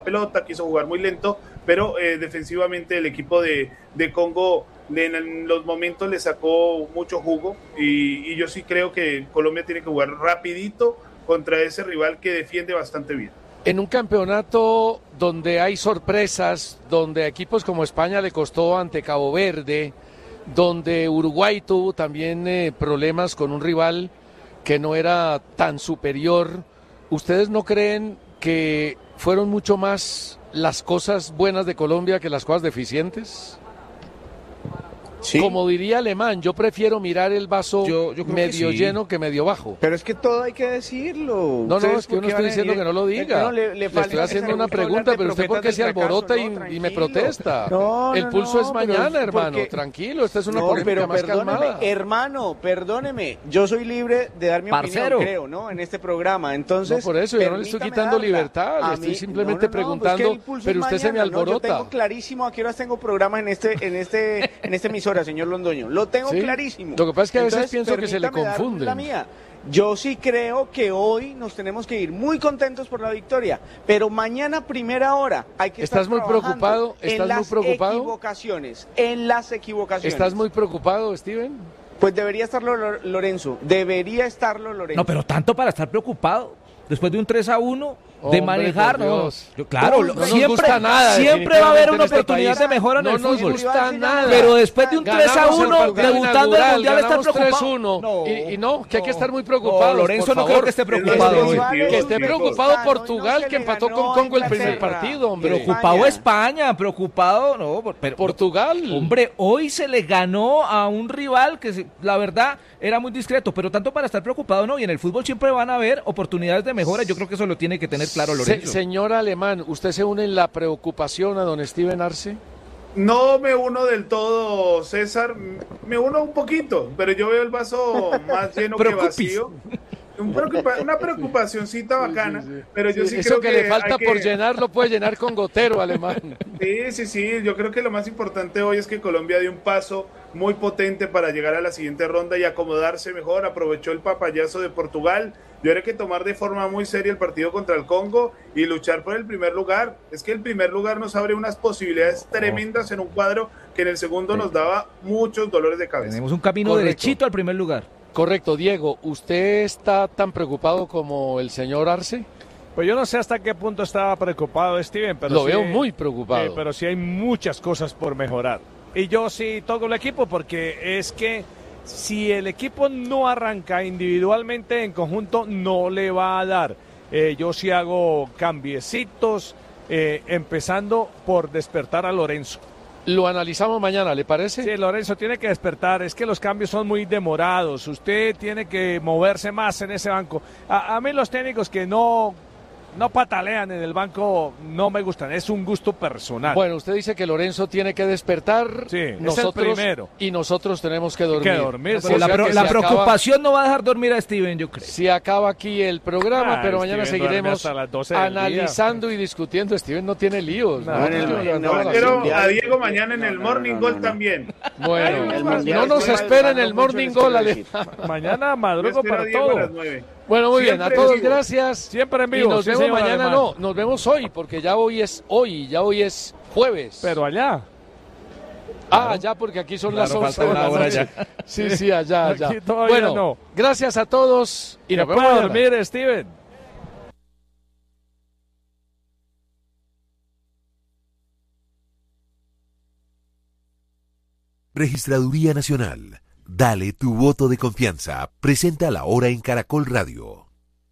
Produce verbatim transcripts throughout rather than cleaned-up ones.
pelota, quiso jugar muy lento, pero eh, defensivamente el equipo de, de Congo en, en los momentos le sacó mucho jugo y, y yo sí creo que Colombia tiene que jugar rapidito contra ese rival que defiende bastante bien. En un campeonato donde hay sorpresas, donde a equipos como España le costó ante Cabo Verde, donde Uruguay tuvo también eh, problemas con un rival que no era tan superior, ¿ustedes no creen que fueron mucho más las cosas buenas de Colombia que las cosas deficientes? Sí. Como diría Alemán, yo prefiero mirar el vaso yo, yo medio que sí. lleno que medio bajo. Pero es que todo hay que decirlo. No, no, es que uno estoy diciendo que no lo diga. No, le, le, le estoy haciendo una pregunta, pero usted por qué se alborota no, y, y me protesta. No, el pulso no, no, es mañana, hermano. Porque... Tranquilo, esta es una no, polémica pero más calmada. Hermano, perdóneme, yo soy libre de dar mi Parcero. opinión, creo, ¿no? En este programa. Entonces, no, por eso yo no le estoy quitando darla. libertad, le estoy simplemente preguntando, pero usted se me alborota. Yo tengo clarísimo a qué horas tengo programa en este, en este, en esta emisora, señor Londoño. Lo tengo ¿Sí? clarísimo. Lo que pasa es que a veces Entonces, pienso que se le confunde. La mía. Yo sí creo que hoy nos tenemos que ir muy contentos por la victoria, pero mañana primera hora hay que ¿Estás estar muy preocupado? ¿Estás en las muy preocupado? equivocaciones, en las equivocaciones. ¿Estás muy preocupado, Steven? Pues debería estarlo Lorenzo, debería estarlo Lorenzo. No, pero tanto para estar preocupado. Después de un tres a uno, de Hombre, manejar, no. Yo, claro, no, no siempre, nada, siempre va a haber una oportunidad de mejora en no el fútbol. No nos gusta nada. Pero después de un tres a uno, debutando en el Mundial, estar preocupado. tres uno, no, y, y no, que hay que estar muy preocupado. No, Lorenzo no creo que esté preocupado hoy. Que esté preocupado Portugal, que empató con Congo el primer partido, hombre. Preocupado España, preocupado, no. Pero, Portugal. Hombre, hoy se le ganó a un rival que, la verdad, era muy discreto, pero tanto para estar preocupado, no. Y en el fútbol siempre van a haber oportunidades de mejora. Yo creo que eso lo tiene que tener claro Lorenzo. Se, señor Alemán, ¿usted se une en la preocupación a don Steven Arce? No me uno del todo, César, me uno un poquito, pero yo veo el vaso más lleno que vacío. Un preocupa, una preocupacioncita bacana, sí, sí, sí. pero yo sí, sí eso creo que, que le falta que... por llenar lo puede llenar con gotero, Alemán. Sí, sí, sí, yo creo que lo más importante hoy es que Colombia dio un paso muy potente para llegar a la siguiente ronda y acomodarse mejor, aprovechó el papayazo de Portugal. Yo creo que tomar de forma muy seria el partido contra el Congo y luchar por el primer lugar. Es que el primer lugar nos abre unas posibilidades tremendas en un cuadro que en el segundo sí. nos daba muchos dolores de cabeza. Tenemos un camino Correcto. derechito al primer lugar. Correcto, Diego, ¿usted está tan preocupado como el señor Arce? Pues yo no sé hasta qué punto estaba preocupado Steven, pero Lo sí, veo muy preocupado. Eh, pero sí hay muchas cosas por mejorar. Y yo sí toco el equipo porque es que si el equipo no arranca individualmente, en conjunto no le va a dar. Eh, yo sí hago cambiecitos, eh, empezando por despertar a Lorenzo. Lo analizamos mañana, ¿le parece? Sí, Lorenzo tiene que despertar, es que los cambios son muy demorados, usted tiene que moverse más en ese banco. A, a mí los técnicos que no, no patalean en el banco no me gustan, es un gusto personal. Bueno, usted dice que Lorenzo tiene que despertar, sí, nosotros, es el primero. Y nosotros tenemos que dormir. Que dormir. No, la, pro, la preocupación acaba, no va a dejar dormir a Steven, yo creo. Si acaba aquí el programa, ah, pero mañana Steven seguiremos analizando y discutiendo. Steven no tiene líos. No, no, no, no, no, quiero a Diego mañana en el Morning Goal también. Bueno, no nos esperen en el Morning Goal. Mañana madrugo para todo. Bueno, muy bien, a todos gracias. Siempre en vivo. Y nos sí, vemos mañana, Alemán. no, nos vemos hoy, porque ya hoy es hoy, ya hoy es jueves. Pero allá. Ah, allá, claro. Porque aquí son claro, las once de la noche. Sí, sí, allá, allá. Aquí todavía bueno, no. Gracias a todos y nos vemos a dormir, Steven. Registraduría Nacional. Dale tu voto de confianza. Presenta la hora en Caracol Radio.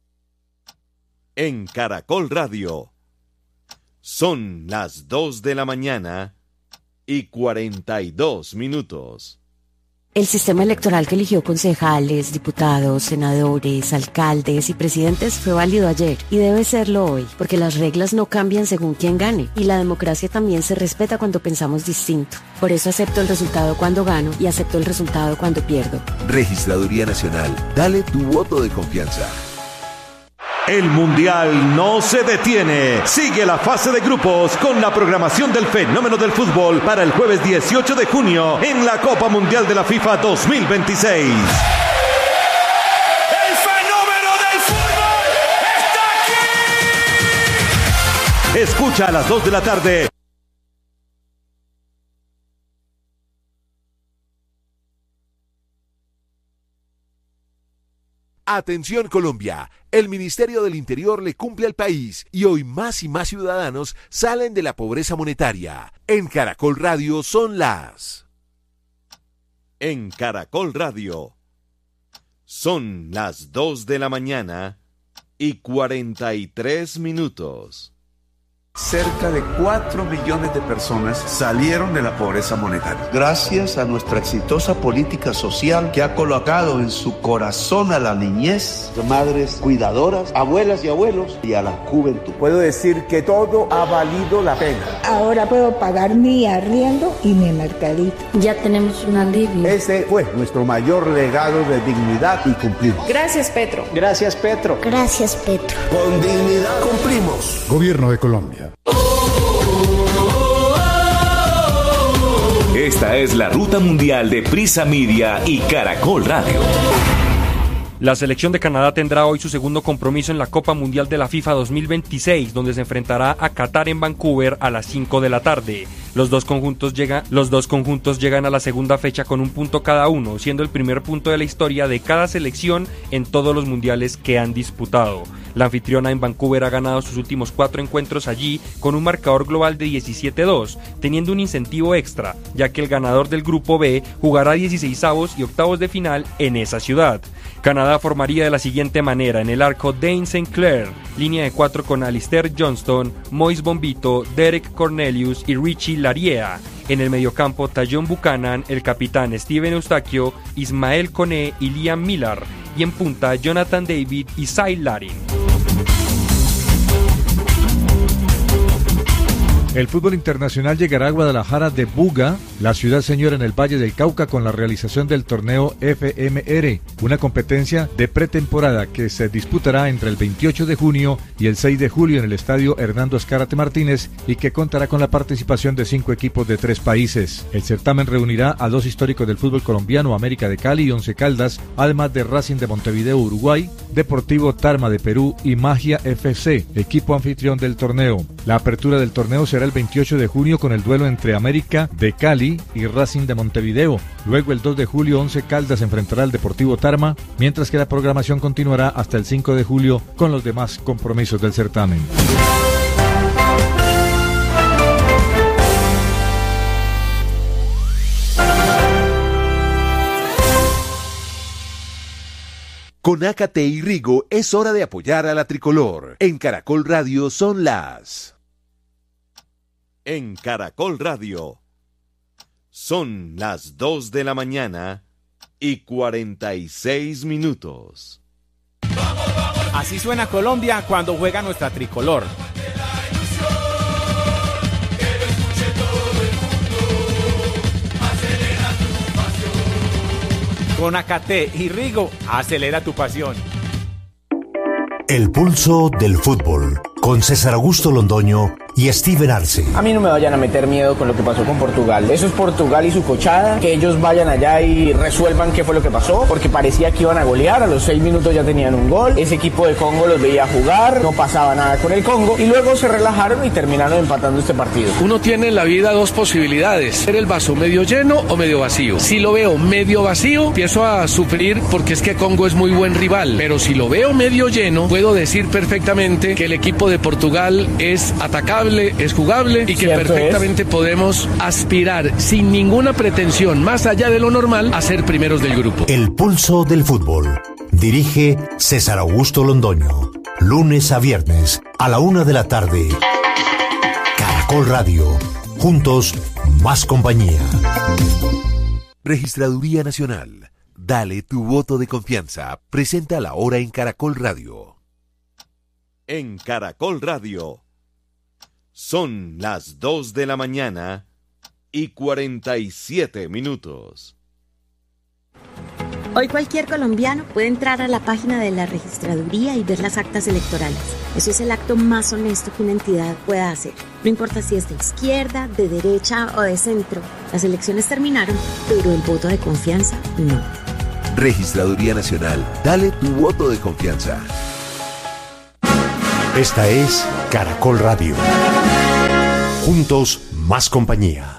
En Caracol Radio. Son las dos de la mañana y cuarenta y dos minutos. El sistema electoral que eligió concejales, diputados, senadores, alcaldes y presidentes fue válido ayer y debe serlo hoy, porque las reglas no cambian según quién gane y la democracia también se respeta cuando pensamos distinto. Por eso acepto el resultado cuando gano y acepto el resultado cuando pierdo. Registraduría Nacional. Dale tu voto de confianza. El Mundial no se detiene. Sigue la fase de grupos con la programación del fenómeno del fútbol para el jueves dieciocho de junio en la Copa Mundial de la FIFA dos mil veintiséis. Escucha a las dos de la tarde. Atención Colombia, el Ministerio del Interior le cumple al país y hoy más y más ciudadanos salen de la pobreza monetaria. En Caracol Radio son las... En Caracol Radio son las dos de la mañana y cuarenta y tres minutos. Cerca de cuatro millones de personas salieron de la pobreza monetaria. Gracias a nuestra exitosa política social que ha colocado en su corazón a la niñez, madres cuidadoras, abuelas y abuelos y a la juventud. Puedo decir que todo ha valido la pena. Ahora puedo pagar mi arriendo y mi mercadito. Ya tenemos un alivio. Ese fue nuestro mayor legado de dignidad y cumplimos. Gracias, Petro. Gracias, Petro. Gracias, Petro. Con dignidad cumplimos. Gobierno de Colombia. Esta es la ruta mundial de Prisa Media y Caracol Radio. La selección de Canadá tendrá hoy su segundo compromiso en la Copa Mundial de la FIFA dos mil veintiséis, donde se enfrentará a Qatar en Vancouver a las cinco de la tarde. Los dos conjuntos llegan, los dos conjuntos llegan a la segunda fecha con un punto cada uno, siendo el primer punto de la historia de cada selección en todos los mundiales que han disputado. La anfitriona en Vancouver ha ganado sus últimos cuatro encuentros allí con un marcador global de diecisiete a dos, teniendo un incentivo extra, ya que el ganador del grupo B jugará dieciseisavos y octavos de final en esa ciudad. Canadá formaría de la siguiente manera: en el arco Dane Saint Clair, línea de cuatro con Alistair Johnston, Moise Bombito, Derek Cornelius y Richie Lariea. En el mediocampo Tajon Buchanan, el capitán Steven Eustaquio, Ismael Koné y Liam Millar. Y en punta Jonathan David y Cy Larin. El fútbol internacional llegará a Guadalajara de Buga, la ciudad señora en el Valle del Cauca, con la realización del torneo F M R, una competencia de pretemporada que se disputará entre el veintiocho de junio y el seis de julio en el estadio Hernando Escárate Martínez y que contará con la participación de cinco equipos de tres países. El certamen reunirá a dos históricos del fútbol colombiano, América de Cali y Once Caldas, además de Racing de Montevideo, Uruguay, Deportivo Tarma de Perú y Magia F C, equipo anfitrión del torneo. La apertura del torneo será el veintiocho de junio con el duelo entre América de Cali y Racing de Montevideo. Luego el dos de julio Once Caldas enfrentará al Deportivo Tarma, mientras que la programación continuará hasta el cinco de julio con los demás compromisos del certamen. Con Ácate y Rigo es hora de apoyar a la tricolor. En Caracol Radio son las... En Caracol Radio son las dos de la mañana y cuarenta y seis minutos. Así suena Colombia cuando juega nuestra tricolor. Con Ácate y Rigo, acelera tu pasión. El pulso del fútbol, con César Augusto Londoño y Steven Arce. A mí no me vayan a meter miedo con lo que pasó con Portugal. Eso es Portugal y su cochada. Que ellos vayan allá y resuelvan qué fue lo que pasó, porque parecía que iban a golear. A los seis minutos ya tenían un gol. Ese equipo de Congo los veía jugar, no pasaba nada con el Congo y luego se relajaron y terminaron empatando este partido. Uno tiene en la vida dos posibilidades: ver el vaso medio lleno o medio vacío. Si lo veo medio vacío, empiezo a sufrir porque es que Congo es muy buen rival. Pero si lo veo medio lleno, puedo decir perfectamente que el equipo de Portugal es atacable, es jugable y que perfectamente es. Podemos aspirar sin ninguna pretensión más allá de lo normal a ser primeros del grupo. El pulso del fútbol. Dirige César Augusto Londoño. Lunes a viernes a la una de la tarde. Caracol Radio. Juntos, más compañía. Registraduría Nacional. Dale tu voto de confianza. Presenta la hora en Caracol Radio. En Caracol Radio son las dos de la mañana y cuarenta y siete minutos. Hoy cualquier colombiano puede entrar a la página de la registraduría y ver las actas electorales. Eso es el acto más honesto que una entidad pueda hacer. No importa si es de izquierda, de derecha o de centro. Las elecciones terminaron, pero el voto de confianza no. Registraduría Nacional. Dale tu voto de confianza. Esta es Caracol Radio. Juntos, más compañía.